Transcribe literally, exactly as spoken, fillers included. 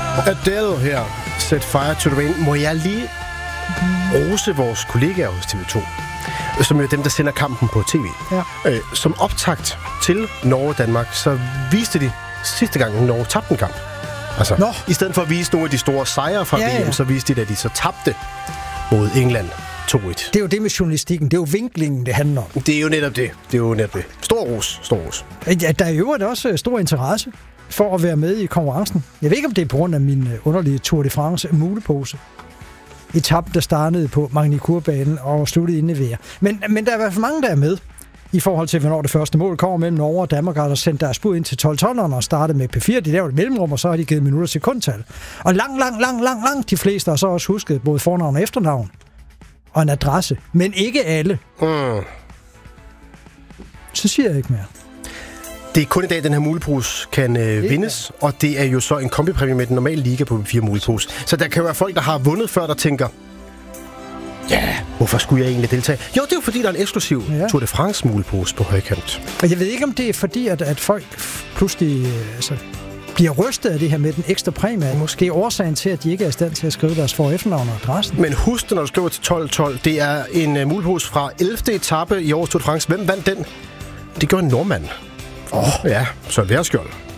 Adele her, Set Fire to the Rain. Må jeg lige rose vores kollegaer hos T V to, som er dem, der sender kampen på tv. Ja. Øh, som optakt til Norge-Danmark, så viste de sidste gang, Norge tabte en kamp. Altså, Nå. i stedet for at vise nogle af de store sejre fra Ja, V M, ja. så viste de, at de så tabte mod England to et. Det er jo det med journalistikken. Det er jo vinklingen, det handler om. Det er jo netop det. Det er jo netop det. Stor ros. Stor ros. Ja, der er jo også stor interesse for at være med i konkurrencen. Jeg ved ikke, om det er på grund af min underlige Tour de France mulepose. Etape, der startede på Magny-Cours-banen og sluttede inde i V R. Men, men der er i hvert fald mange, der er med i forhold til, hvornår det første mål kommer mellem Norge og Danmark, og sendt deres bud ind til tolv-tonnerne og startede med P fire. De lavede et mellemrum, og så har de givet minutter sekundtal. Og lang, lang, lang, lang, lang de fleste har så også husket både fornavn og efternavn og en adresse. Men ikke alle. Mm. Så siger jeg ikke mere. Det er kun i dag, den her mulepose kan øh, vindes, og det er jo så en kombipræmie med den normale liga på fire mulepose. Så der kan være folk, der har vundet før, der tænker, ja, hvorfor skulle jeg egentlig deltage? Jo, det er jo fordi, der er en eksklusiv ja. Tour de France mulepose på højkant. Og jeg ved ikke, om det er fordi, at, at folk pludselig øh, altså, bliver rystet af det her med den ekstra præmie. Måske er årsagen til, at de ikke er i stand til at skrive deres for- og efternavn og adressen. Men husk det, når du skriver til tolv tolv. Det er en uh, mulepose fra ellevte etape i årets Tour de France. Hvem vandt den? Det gjorde en nordmand. Åh, oh. Ja, så Værskjold.